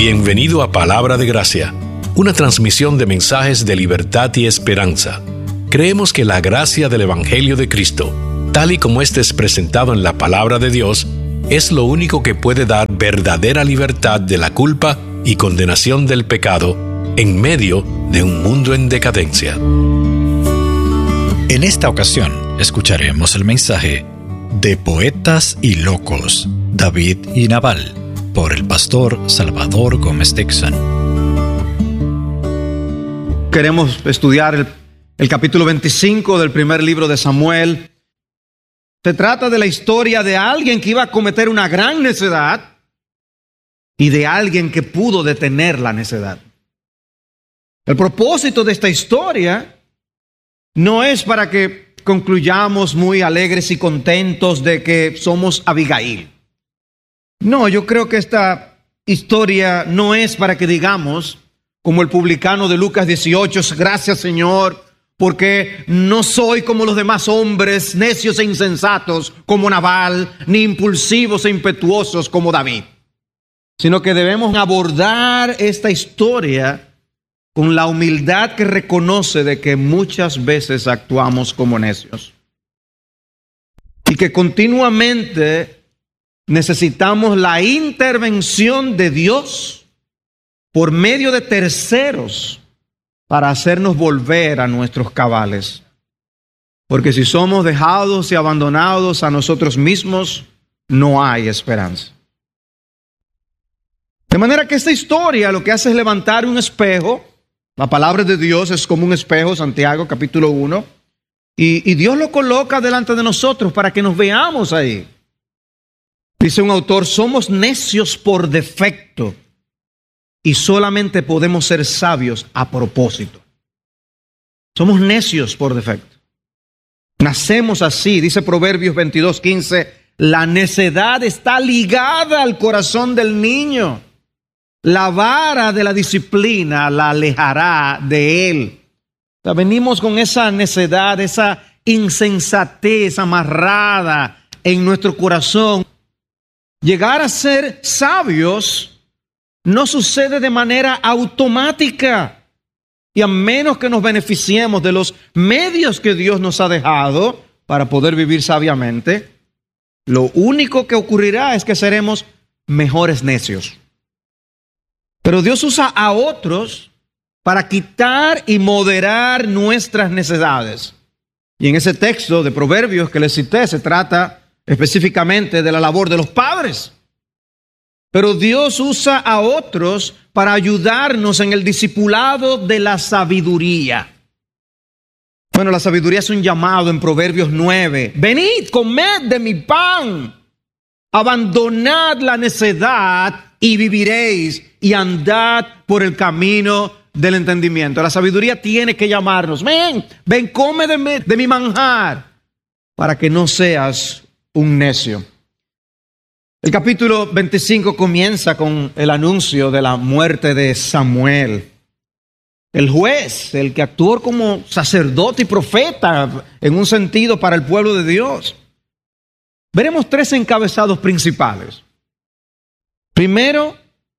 Bienvenido a Palabra de Gracia, una transmisión de mensajes de libertad y esperanza. Creemos que la gracia del Evangelio de Cristo, tal y como este es presentado en la Palabra de Dios, es lo único que puede dar verdadera libertad de la culpa y condenación del pecado en medio de un mundo en decadencia. En esta ocasión, escucharemos el mensaje de Poetas y Locos, David y Nabal, por el pastor Salvador Gómez Dixon. Queremos estudiar el capítulo 25 del primer libro de Samuel. Se trata de la historia de alguien que iba a cometer una gran necedad y de alguien que pudo detener la necedad. El propósito de esta historia no es para que concluyamos muy alegres y contentos de que somos Abigail. No, yo creo que esta historia no es para que digamos, como el publicano de Lucas 18, gracias Señor, porque no soy como los demás hombres, necios e insensatos como Nabal, ni impulsivos e impetuosos como David. Sino que debemos abordar esta historia con la humildad que reconoce de que muchas veces actuamos como necios. Y que continuamente necesitamos la intervención de Dios por medio de terceros para hacernos volver a nuestros cabales. Porque si somos dejados y abandonados a nosotros mismos, no hay esperanza. De manera que esta historia lo que hace es levantar un espejo. La palabra de Dios es como un espejo, Santiago capítulo 1. Y Dios lo coloca delante de nosotros para que nos veamos ahí. Dice un autor, somos necios por defecto y solamente podemos ser sabios a propósito. Somos necios por defecto. Nacemos así, dice Proverbios 22:15, la necedad está ligada al corazón del niño. La vara de la disciplina la alejará de él. O sea, venimos con esa necedad, esa insensatez amarrada en nuestro corazón. Llegar a ser sabios no sucede de manera automática. Y a menos que nos beneficiemos de los medios que Dios nos ha dejado para poder vivir sabiamente, lo único que ocurrirá es que seremos mejores necios. Pero Dios usa a otros para quitar y moderar nuestras necedades. Y en ese texto de Proverbios que les cité se trata específicamente de la labor de los padres. Pero Dios usa a otros para ayudarnos en el discipulado de la sabiduría. Bueno, la sabiduría es un llamado en Proverbios 9. Venid, comed de mi pan. Abandonad la necedad y viviréis, y andad por el camino del entendimiento. La sabiduría tiene que llamarnos. Ven, come de mi manjar, para que no seas un necio. El capítulo 25 comienza con el anuncio de la muerte de Samuel, el juez, el que actuó como sacerdote y profeta en un sentido para el pueblo de Dios. Veremos tres encabezados principales. Primero,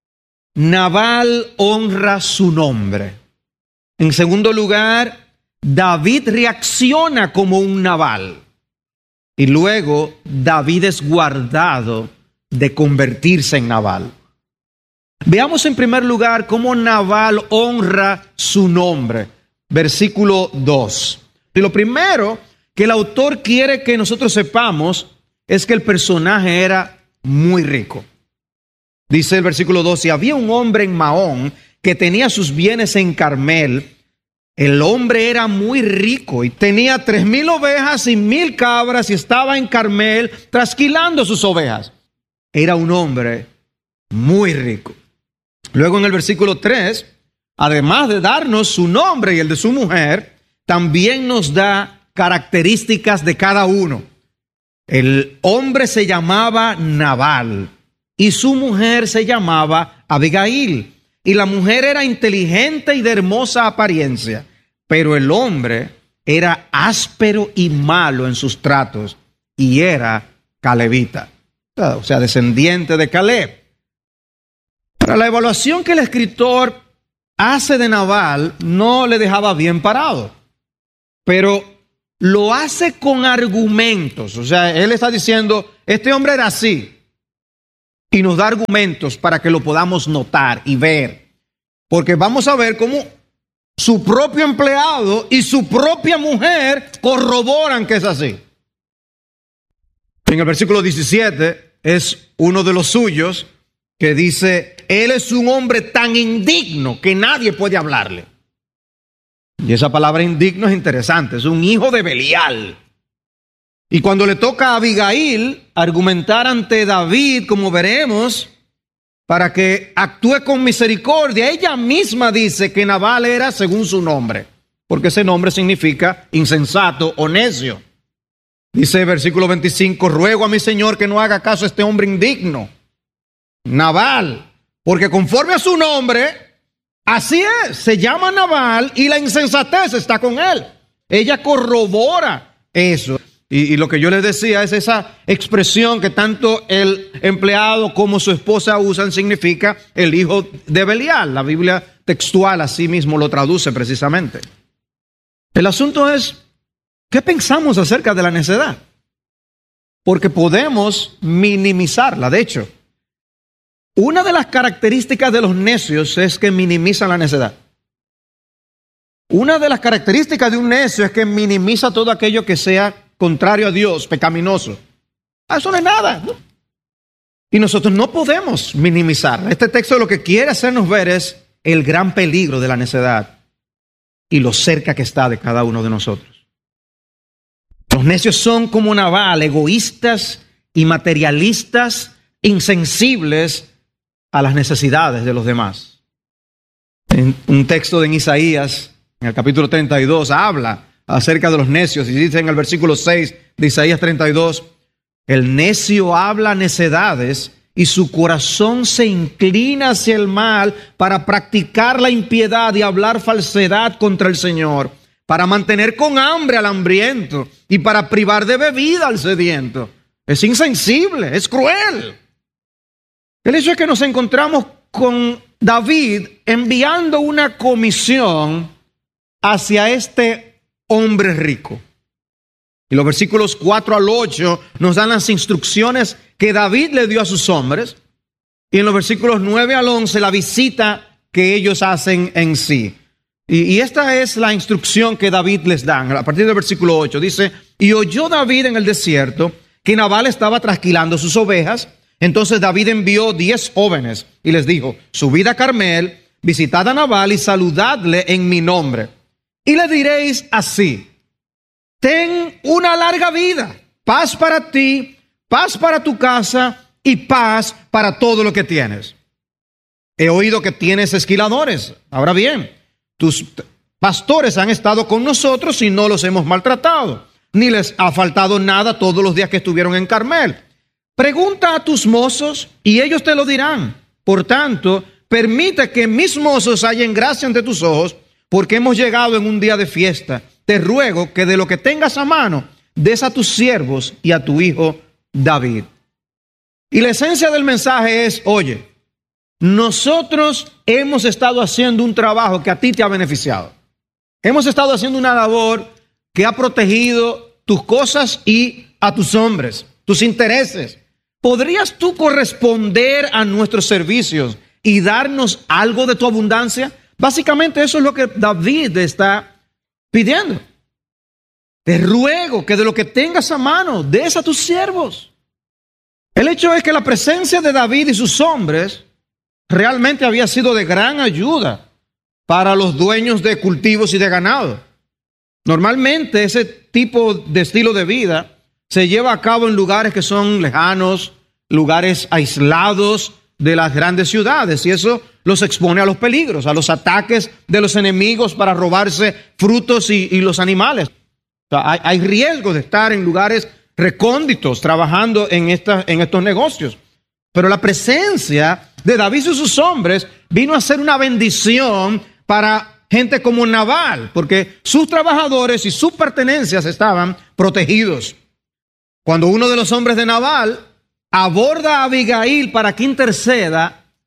Nabal honra su nombre. En segundo lugar, David reacciona como un Nabal. Y luego, David es guardado de convertirse en Nabal. Veamos en primer lugar cómo Nabal honra su nombre. Versículo 2. Y lo primero que el autor quiere que nosotros sepamos es que el personaje era muy rico. Dice el versículo 2, y había un hombre en Maón que tenía sus bienes en Carmel. El hombre era muy rico y tenía 3,000 ovejas y 1,000 cabras y estaba en Carmel trasquilando sus ovejas. Era un hombre muy rico. Luego en el versículo 3, además de darnos su nombre y el de su mujer, también nos da características de cada uno. El hombre se llamaba Nabal y su mujer se llamaba Abigail. Y la mujer era inteligente y de hermosa apariencia, pero el hombre era áspero y malo en sus tratos y era calebita, o sea, descendiente de Caleb. Ahora, la evaluación que el escritor hace de Nabal no le dejaba bien parado, pero lo hace con argumentos. O sea, él está diciendo, este hombre era así, y nos da argumentos para que lo podamos notar y ver. Porque vamos a ver cómo su propio empleado y su propia mujer corroboran que es así. En el versículo 17 es uno de los suyos que dice, él es un hombre tan indigno que nadie puede hablarle. Y esa palabra indigno es interesante, es un hijo de Belial. Y cuando le toca a Abigail argumentar ante David, como veremos, para que actúe con misericordia, ella misma dice que Nabal era según su nombre, porque ese nombre significa insensato o necio. Dice versículo 25, ruego a mi señor que no haga caso a este hombre indigno, Nabal, porque conforme a su nombre, así es, se llama Nabal y la insensatez está con él. Ella corrobora eso. Y lo que yo les decía es esa expresión que tanto el empleado como su esposa usan, significa el hijo de Belial. La Biblia textual así mismo lo traduce precisamente. El asunto es, ¿qué pensamos acerca de la necedad? Porque podemos minimizarla. De hecho, una de las características de los necios es que minimizan la necedad. Una de las características de un necio es que minimiza todo aquello que sea contrario a Dios, pecaminoso. Eso no es nada, ¿no? Y nosotros no podemos minimizar. Este texto lo que quiere hacernos ver es el gran peligro de la necedad y lo cerca que está de cada uno de nosotros. Los necios son como Nabal, egoístas y materialistas, insensibles a las necesidades de los demás. En un texto de Isaías, en el capítulo 32, habla acerca de los necios, y dice en el versículo 6 de Isaías 32, el necio habla necedades y su corazón se inclina hacia el mal para practicar la impiedad y hablar falsedad contra el Señor, para mantener con hambre al hambriento y para privar de bebida al sediento. Es insensible, es cruel. El hecho es que nos encontramos con David enviando una comisión hacia este hombre rico. Y los versículos 4 al 8 nos dan las instrucciones que David le dio a sus hombres. Y en los versículos 9 al 11 la visita que ellos hacen en sí. Y esta es la instrucción que David les da. A partir del versículo 8 dice, y oyó David en el desierto que Nabal estaba trasquilando sus ovejas. Entonces David envió 10 jóvenes y les dijo, subid a Carmel, visitad a Nabal y saludadle en mi nombre. Y le diréis así, ten una larga vida, paz para ti, paz para tu casa y paz para todo lo que tienes. He oído que tienes esquiladores. Ahora bien, tus pastores han estado con nosotros y no los hemos maltratado, ni les ha faltado nada todos los días que estuvieron en Carmel. Pregunta a tus mozos y ellos te lo dirán. Por tanto, permite que mis mozos hallen gracia ante tus ojos, porque hemos llegado en un día de fiesta. Te ruego que de lo que tengas a mano, des a tus siervos y a tu hijo David. Y la esencia del mensaje es, oye, nosotros hemos estado haciendo un trabajo que a ti te ha beneficiado. Hemos estado haciendo una labor que ha protegido tus cosas y a tus hombres, tus intereses. ¿Podrías tú corresponder a nuestros servicios y darnos algo de tu abundancia? Básicamente eso es lo que David está pidiendo. Te ruego que de lo que tengas a mano, des a tus siervos. El hecho es que la presencia de David y sus hombres realmente había sido de gran ayuda para los dueños de cultivos y de ganado. Normalmente ese tipo de estilo de vida se lleva a cabo en lugares que son lejanos, lugares aislados de las grandes ciudades, y eso los expone a los peligros, a los ataques de los enemigos para robarse frutos y los animales. O sea, hay riesgo de estar en lugares recónditos trabajando en estos negocios. Pero la presencia de David y sus hombres vino a ser una bendición para gente como Nabal, porque sus trabajadores y sus pertenencias estaban protegidos. Cuando uno de los hombres de Nabal aborda a Abigail para que interceda,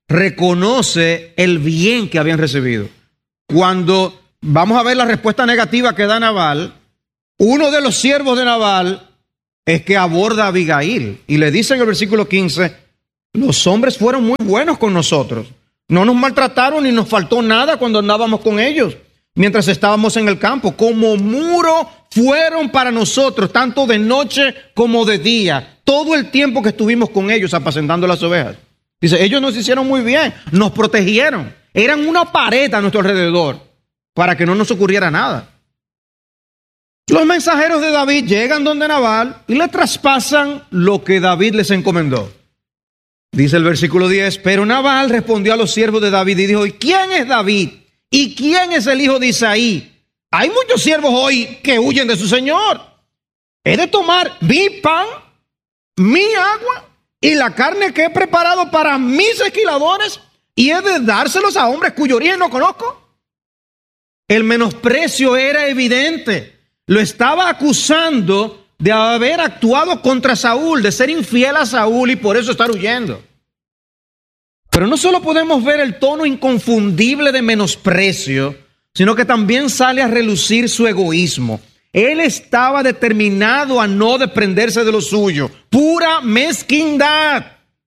reconoce el bien que habían recibido. Cuando vamos a ver la respuesta negativa que da Nabal, uno de los siervos de Nabal es que aborda a Abigail y le dice en el versículo 15, los hombres fueron muy buenos con nosotros, no nos maltrataron ni nos faltó nada cuando andábamos con ellos, mientras estábamos en el campo, como muro fueron para nosotros, tanto de noche como de día, todo el tiempo que estuvimos con ellos apacentando las ovejas. Dice, ellos nos hicieron muy bien, nos protegieron, eran una pared a nuestro alrededor para que no nos ocurriera nada. Los mensajeros de David llegan donde Nabal y le traspasan lo que David les encomendó. Dice el versículo 10, pero Nabal respondió a los siervos de David y dijo, ¿y quién es David? ¿Y quién es el hijo de Isaí? Hay muchos siervos hoy que huyen de su señor. He de tomar mi pan, mi agua y la carne que he preparado para mis esquiladores y he de dárselos a hombres cuyo origen no conozco. El menosprecio era evidente. Lo estaba acusando de haber actuado contra Saúl, de ser infiel a Saúl y por eso estar huyendo. Pero no solo podemos ver el tono inconfundible de menosprecio, sino que también sale a relucir su egoísmo. Él estaba determinado a no desprenderse de lo suyo. Pura mezquindad.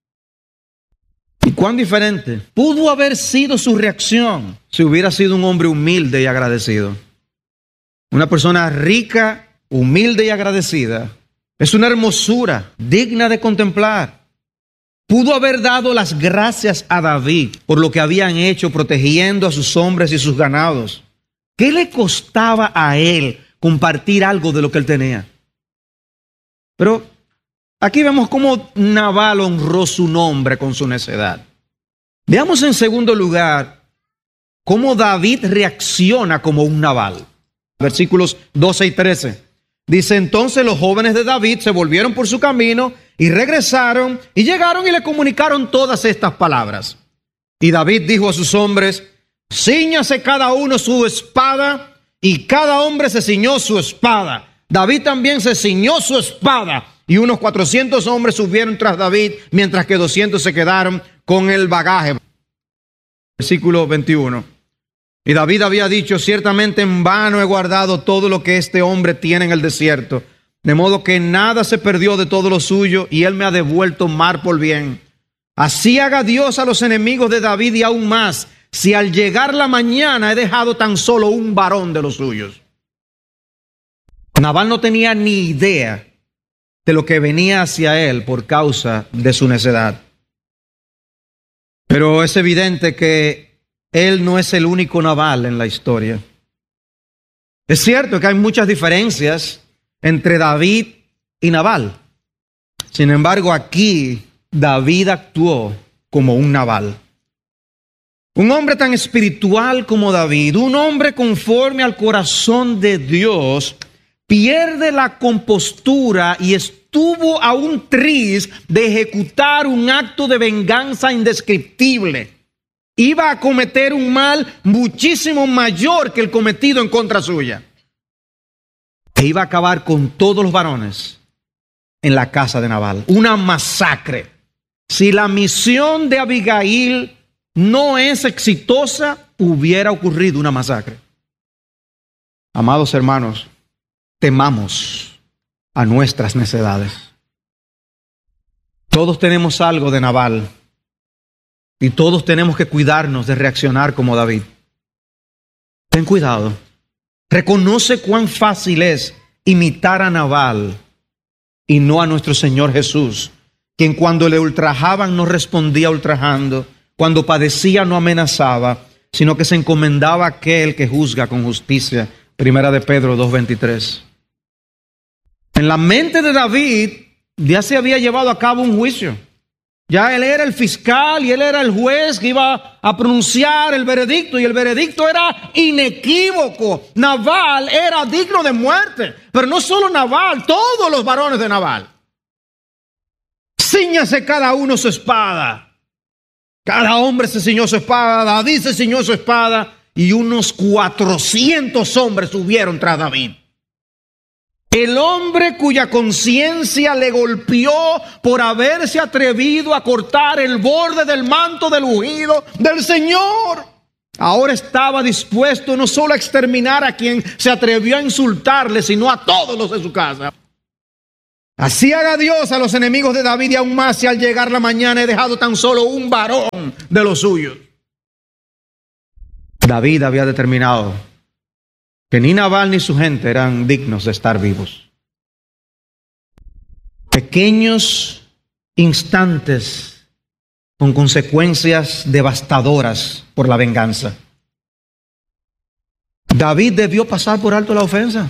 ¿Y cuán diferente pudo haber sido su reacción si hubiera sido un hombre humilde y agradecido? Una persona rica, humilde y agradecida es una hermosura digna de contemplar. Pudo haber dado las gracias a David por lo que habían hecho protegiendo a sus hombres y sus ganados. ¿Qué le costaba a él compartir algo de lo que él tenía? Pero aquí vemos cómo Nabal honró su nombre con su necedad. Veamos en segundo lugar cómo David reacciona como un Nabal. Versículos 12 y 13. Dice, entonces los jóvenes de David se volvieron por su camino y regresaron y llegaron y le comunicaron todas estas palabras. Y David dijo a sus hombres, cíñase cada uno su espada, y cada hombre se ciñó su espada. David también se ciñó su espada, y unos 400 hombres subieron tras David, mientras que 200 se quedaron con el bagaje. Versículo 21. Y David había dicho, ciertamente en vano he guardado todo lo que este hombre tiene en el desierto, de modo que nada se perdió de todo lo suyo, y él me ha devuelto mal por bien. Así haga Dios a los enemigos de David y aún más, si al llegar la mañana he dejado tan solo un varón de los suyos. Nabal no tenía ni idea de lo que venía hacia él por causa de su necedad. Pero es evidente que él no es el único Nabal en la historia. Es cierto que hay muchas diferencias entre David y Nabal. Sin embargo, aquí David actuó como un Nabal. Un hombre tan espiritual como David, un hombre conforme al corazón de Dios, pierde la compostura y estuvo a un tris de ejecutar un acto de venganza indescriptible. Iba a cometer un mal muchísimo mayor que el cometido en contra suya. E iba a acabar con todos los varones en la casa de Nabal. Una masacre. Si la misión de Abigail no es exitosa, hubiera ocurrido una masacre. Amados hermanos, temamos a nuestras necedades. Todos tenemos algo de Nabal y todos tenemos que cuidarnos de reaccionar como David. Ten cuidado. Reconoce cuán fácil es imitar a Nabal y no a nuestro Señor Jesús, quien cuando le ultrajaban no respondía ultrajando, cuando padecía no amenazaba, sino que se encomendaba a aquel que juzga con justicia. Primera de Pedro 2:23. En la mente de David ya se había llevado a cabo un juicio. Ya él era el fiscal y él era el juez que iba a pronunciar el veredicto, y el veredicto era inequívoco. Nabal era digno de muerte, pero no solo Nabal, todos los varones de Nabal. Cíñase cada uno su espada. Cada hombre se ciñó su espada, David se ciñó su espada, y unos 400 hombres subieron tras David. El hombre cuya conciencia le golpeó por haberse atrevido a cortar el borde del manto del ungido del Señor. Ahora estaba dispuesto no solo a exterminar a quien se atrevió a insultarle, sino a todos los de su casa. Así haga Dios a los enemigos de David, y aún más si al llegar la mañana he dejado tan solo un varón de los suyos. David había determinado que ni Nabal ni su gente eran dignos de estar vivos. Pequeños instantes con consecuencias devastadoras por la venganza. David debió pasar por alto la ofensa,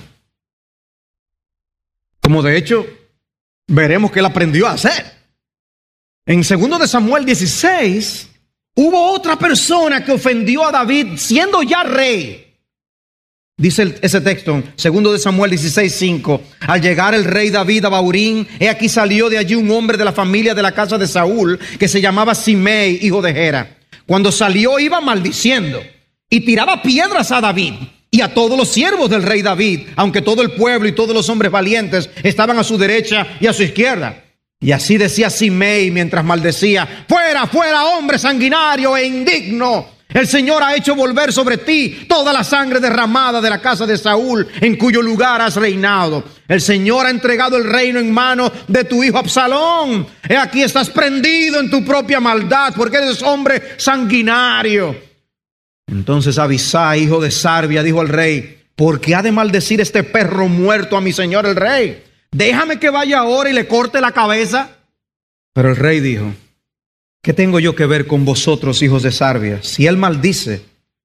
como de hecho veremos que él aprendió a hacer. En 2 de Samuel 16, hubo otra persona que ofendió a David siendo ya rey. Dice ese texto, 2 de Samuel 16:5. Al llegar el rey David a Baurín, he aquí salió de allí un hombre de la familia de la casa de Saúl, que se llamaba Simei, hijo de Gera. Cuando salió iba maldiciendo y tiraba piedras a David y a todos los siervos del rey David, aunque todo el pueblo y todos los hombres valientes estaban a su derecha y a su izquierda. Y así decía Simei mientras maldecía: fuera, fuera, hombre sanguinario e indigno. El Señor ha hecho volver sobre ti toda la sangre derramada de la casa de Saúl, en cuyo lugar has reinado. El Señor ha entregado el reino en manos de tu hijo Absalón. He aquí estás prendido en tu propia maldad, porque eres hombre sanguinario. Entonces Abisai, hijo de Sarbia, dijo al rey: ¿por qué ha de maldecir este perro muerto a mi señor el rey? Déjame que vaya ahora y le corte la cabeza. Pero el rey dijo: ¿qué tengo yo que ver con vosotros, hijos de Sarbia? Si él maldice,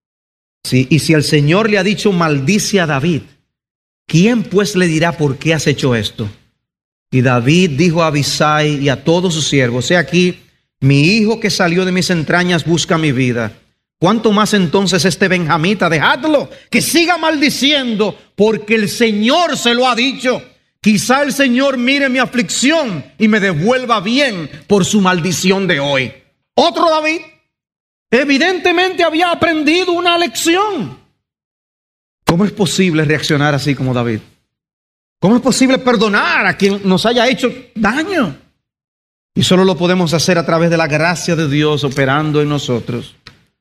y si el Señor le ha dicho maldice a David, ¿quién pues le dirá por qué has hecho esto? Y David dijo a Abisai y a todos sus siervos: he aquí, mi hijo que salió de mis entrañas busca mi vida. ¿Cuánto más entonces este benjamita? Dejadlo, que siga maldiciendo, porque el Señor se lo ha dicho. Quizá el Señor mire mi aflicción y me devuelva bien por su maldición de hoy. Otro David evidentemente había aprendido una lección. ¿Cómo es posible reaccionar así como David? ¿Cómo es posible perdonar a quien nos haya hecho daño? Y solo lo podemos hacer a través de la gracia de Dios operando en nosotros.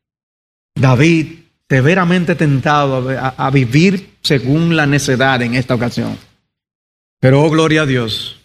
David, severamente tentado a vivir según la necedad en esta ocasión. Pero, oh gloria a Dios,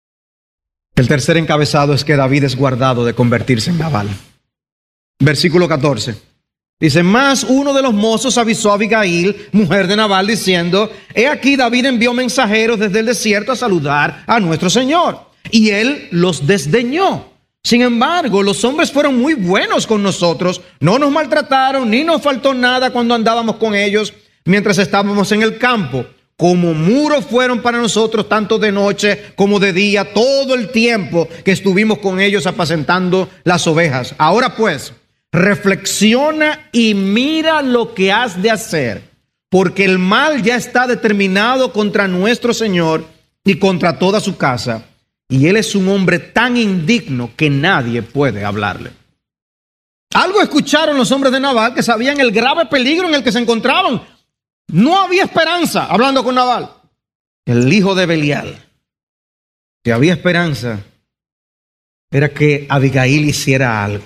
el tercer encabezado es que David es guardado de convertirse en Nabal. Versículo 14. Dice: mas uno de los mozos avisó a Abigail, mujer de Nabal, diciendo: he aquí David envió mensajeros desde el desierto a saludar a nuestro Señor. Y él los desdeñó. Sin embargo, los hombres fueron muy buenos con nosotros. No nos maltrataron, ni nos faltó nada cuando andábamos con ellos mientras estábamos en el campo. Como muros fueron para nosotros tanto de noche como de día, todo el tiempo que estuvimos con ellos apacentando las ovejas. Ahora pues, reflexiona y mira lo que has de hacer, porque el mal ya está determinado contra nuestro Señor y contra toda su casa, y él es un hombre tan indigno que nadie puede hablarle. Algo escucharon los hombres de Nabal, que sabían el grave peligro en el que se encontraban. No había esperanza, hablando con Nabal, el hijo de Belial. Si había esperanza, era que Abigail hiciera algo.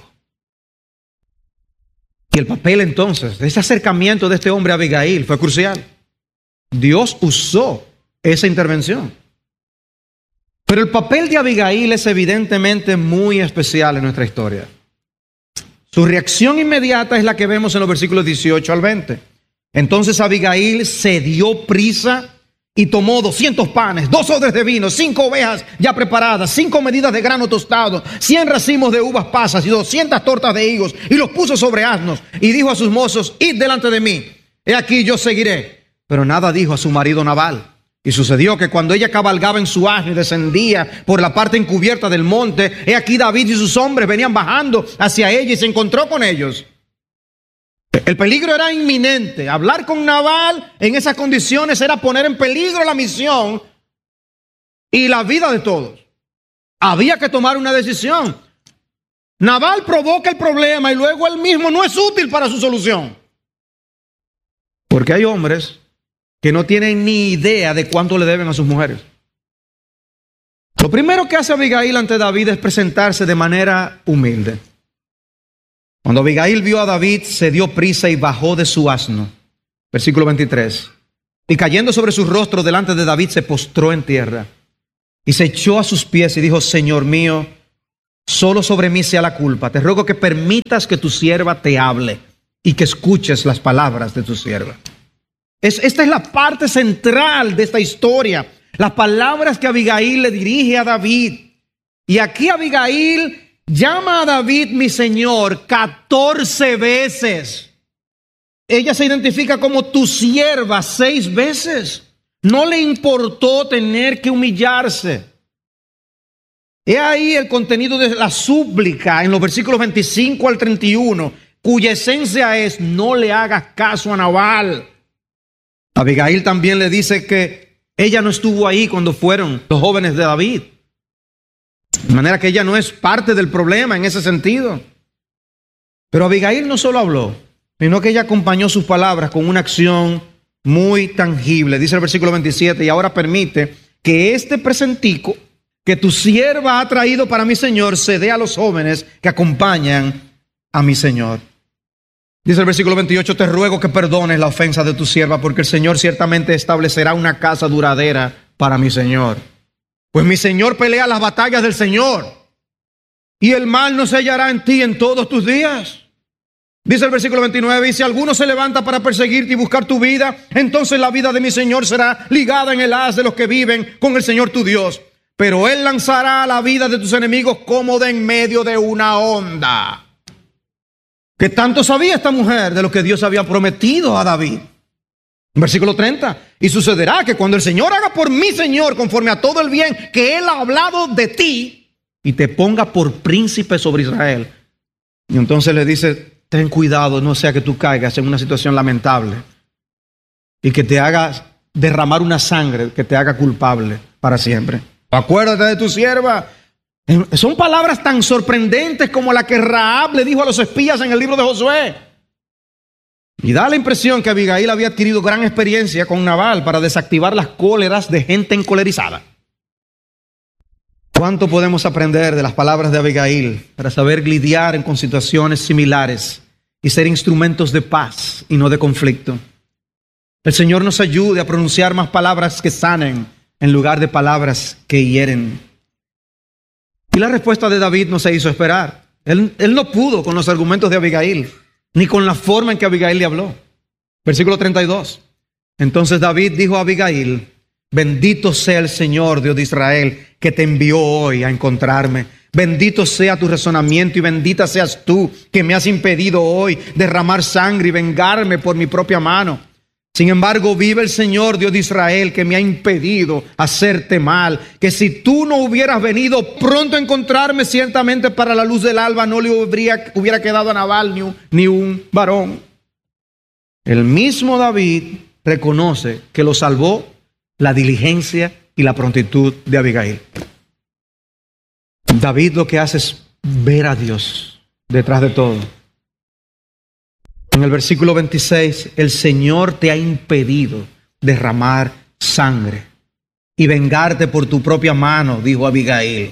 Y el papel entonces, de ese acercamiento de este hombre a Abigail fue crucial. Dios usó esa intervención. Pero el papel de Abigail es evidentemente muy especial en nuestra historia. Su reacción inmediata es la que vemos en los versículos 18 al 20. Entonces Abigail se dio prisa y tomó 200 panes, 2 odres de vino, 5 ovejas ya preparadas, 5 medidas de grano tostado, 100 racimos de uvas pasas y 200 tortas de higos, y los puso sobre asnos, y dijo a sus mozos: id delante de mí, he aquí yo seguiré. Pero nada dijo a su marido Nabal. Y sucedió que cuando ella cabalgaba en su asno y descendía por la parte encubierta del monte, he aquí David y sus hombres venían bajando hacia ella y se encontró con ellos. El peligro era inminente. Hablar con Nabal en esas condiciones era poner en peligro la misión y la vida de todos. Había que tomar una decisión. Nabal provoca el problema y luego él mismo no es útil para su solución. Porque hay hombres que no tienen ni idea de cuánto le deben a sus mujeres. Lo primero que hace Abigail ante David es presentarse de manera humilde. Cuando Abigail vio a David, se dio prisa y bajó de su asno. Versículo 23. Y cayendo sobre su rostro delante de David, se postró en tierra. Y se echó a sus pies y dijo: Señor mío, solo sobre mí sea la culpa. Te ruego que permitas que tu sierva te hable y que escuches las palabras de tu sierva. Esta es la parte central de esta historia. Las palabras que Abigail le dirige a David. Y aquí Abigail llama a David mi señor 14 veces. Ella se identifica como tu sierva 6 veces. No le importó tener que humillarse. He ahí el contenido de la súplica en los versículos 25 al 31, cuya esencia es: no le hagas caso a Nabal. Abigail también le dice que ella no estuvo ahí cuando fueron los jóvenes de David. De manera que ella no es parte del problema en ese sentido. Pero Abigail no solo habló, sino que ella acompañó sus palabras con una acción muy tangible. Dice el versículo 27, y ahora permite que este presentico que tu sierva ha traído para mi señor se dé a los jóvenes que acompañan a mi señor. Dice el versículo 28, te ruego que perdones la ofensa de tu sierva, porque el Señor ciertamente establecerá una casa duradera para mi señor. Pues mi señor pelea las batallas del Señor, y el mal no se hallará en ti en todos tus días. Dice el versículo 29, y si alguno se levanta para perseguirte y buscar tu vida, entonces la vida de mi señor será ligada en el haz de los que viven con el Señor tu Dios. Pero él lanzará la vida de tus enemigos como de en medio de una onda. ¿Qué tanto sabía esta mujer de lo que Dios había prometido a David? Versículo 30. Y sucederá que cuando el Señor haga por mi Señor conforme a todo el bien que Él ha hablado de ti, y te ponga por príncipe sobre Israel. Y entonces le dice: ten cuidado, no sea que tú caigas en una situación lamentable y que te hagas derramar una sangre que te haga culpable para siempre. Acuérdate de tu sierva. Son palabras tan sorprendentes como la que Rahab le dijo a los espías en el libro de Josué. Y da la impresión que Abigail había adquirido gran experiencia con Nabal para desactivar las cóleras de gente encolerizada. ¿Cuánto podemos aprender de las palabras de Abigail para saber lidiar con situaciones similares y ser instrumentos de paz y no de conflicto? El Señor nos ayude a pronunciar más palabras que sanen en lugar de palabras que hieren. Y la respuesta de David no se hizo esperar. Él no pudo con los argumentos de Abigail, ni con la forma en que Abigail le habló. Versículo 32. Entonces David dijo a Abigail: bendito sea el Señor, Dios de Israel, que te envió hoy a encontrarme. Bendito sea tu razonamiento y bendita seas tú, que me has impedido hoy derramar sangre y vengarme por mi propia mano. Sin embargo, vive el Señor, Dios de Israel, que me ha impedido hacerte mal, que si tú no hubieras venido pronto a encontrarme, ciertamente para la luz del alba no le hubiera quedado a Nabal ni un varón. El mismo David reconoce que lo salvó la diligencia y la prontitud de Abigail. David lo que hace es ver a Dios detrás de todo. En el versículo 26, el Señor te ha impedido derramar sangre y vengarte por tu propia mano, dijo Abigail.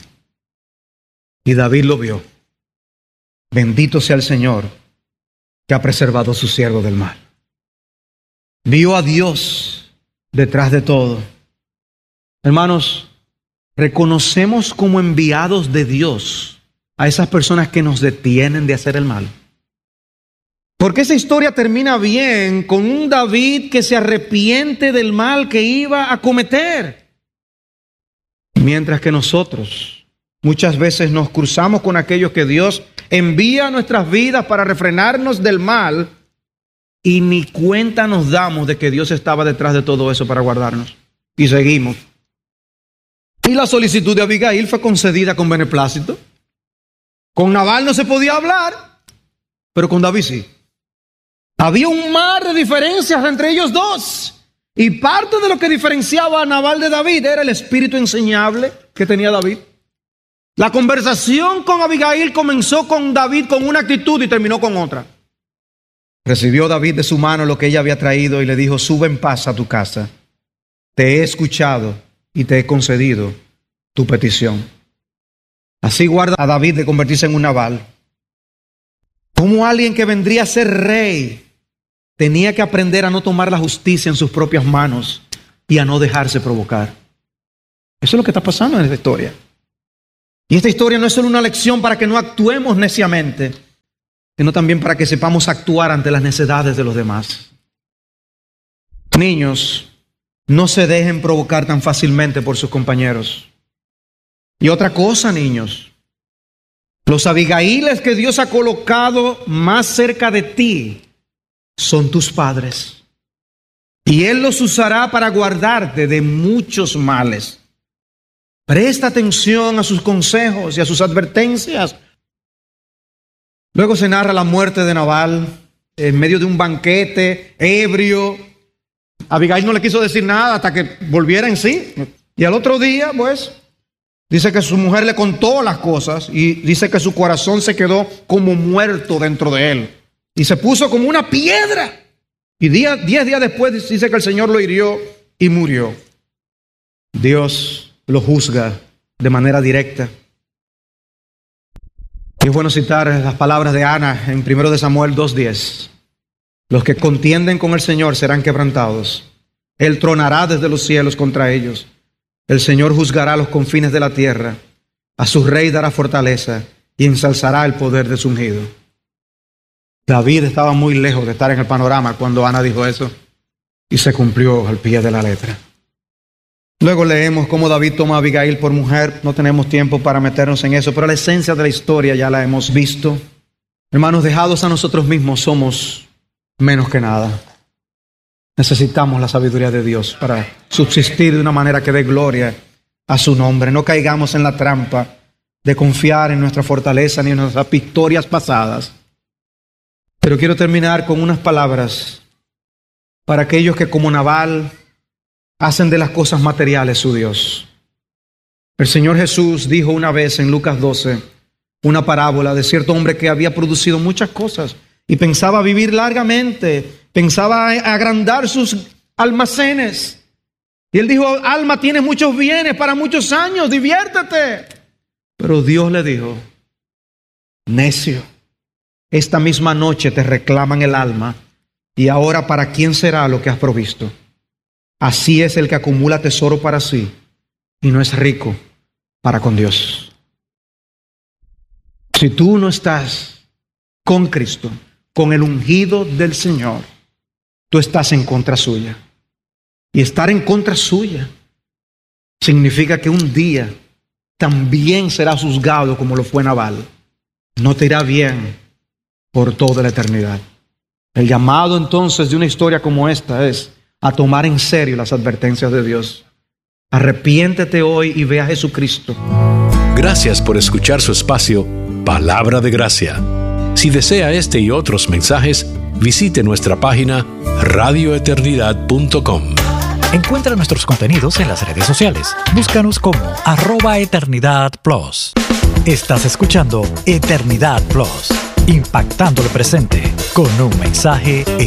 Y David lo vio. Bendito sea el Señor que ha preservado a su siervo del mal. Vio a Dios detrás de todo. Hermanos, reconocemos como enviados de Dios a esas personas que nos detienen de hacer el mal. Porque esa historia termina bien con un David que se arrepiente del mal que iba a cometer. Mientras que nosotros muchas veces nos cruzamos con aquellos que Dios envía a nuestras vidas para refrenarnos del mal y ni cuenta nos damos de que Dios estaba detrás de todo eso para guardarnos. Y seguimos. Y la solicitud de Abigail fue concedida con beneplácito. Con Nabal no se podía hablar, pero con David sí. Había un mar de diferencias entre ellos dos. Y parte de lo que diferenciaba a Nabal de David era el espíritu enseñable que tenía David. La conversación con Abigail comenzó con David con una actitud y terminó con otra. Recibió David de su mano lo que ella había traído y le dijo: sube en paz a tu casa. Te he escuchado y te he concedido tu petición. Así guarda a David de convertirse en un Nabal. Como alguien que vendría a ser rey tenía que aprender a no tomar la justicia en sus propias manos y a no dejarse provocar. Eso es lo que está pasando en esta historia. Y esta historia no es solo una lección para que no actuemos neciamente, sino también para que sepamos actuar ante las necedades de los demás. Niños, no se dejen provocar tan fácilmente por sus compañeros. Y otra cosa, niños, los Abigaíles que Dios ha colocado más cerca de ti son tus padres. Y Él los usará para guardarte de muchos males. Presta atención a sus consejos y a sus advertencias. Luego se narra la muerte de Nabal en medio de un banquete, ebrio. Abigail no le quiso decir nada hasta que volviera en sí. Y al otro día, pues, dice que su mujer le contó las cosas y dice que su corazón se quedó como muerto dentro de él. Y se puso como una piedra. Y 10 días después dice que el Señor lo hirió y murió. Dios lo juzga de manera directa. Y es bueno citar las palabras de Ana en 1 Samuel 2:10. Los que contienden con el Señor serán quebrantados. Él tronará desde los cielos contra ellos. El Señor juzgará los confines de la tierra. A su rey dará fortaleza y ensalzará el poder de su ungido. David estaba muy lejos de estar en el panorama cuando Ana dijo eso. Y se cumplió al pie de la letra. Luego leemos cómo David toma a Abigail por mujer. No tenemos tiempo para meternos en eso, pero la esencia de la historia ya la hemos visto. Hermanos, dejados a nosotros mismos somos menos que nada. Necesitamos la sabiduría de Dios para subsistir de una manera que dé gloria a su nombre. No caigamos en la trampa de confiar en nuestra fortaleza ni en nuestras victorias pasadas. Pero quiero terminar con unas palabras para aquellos que, como Nabal, hacen de las cosas materiales su Dios. El Señor Jesús dijo una vez en Lucas 12 una parábola de cierto hombre que había producido muchas cosas y pensaba vivir largamente, pensaba agrandar sus almacenes. Y él dijo: alma, tienes muchos bienes para muchos años, diviértete. Pero Dios le dijo: necio, esta misma noche te reclaman el alma, y ahora ¿para quién será lo que has provisto? Así es el que acumula tesoro para sí y no es rico para con Dios. Si tú no estás con Cristo, con el ungido del Señor, tú estás en contra suya. Y estar en contra suya significa que un día también serás juzgado como lo fue Nabal. No te irá bien por toda la eternidad. El llamado entonces de una historia como esta es a tomar en serio las advertencias de Dios. Arrepiéntete hoy y ve a Jesucristo. Gracias por escuchar su espacio Palabra de Gracia. Si desea este y otros mensajes, visite nuestra página radioeternidad.com. Encuentra nuestros contenidos en las redes sociales. Búscanos como @EternidadPlus. Estás escuchando Eternidad Plus, impactando el presente con un mensaje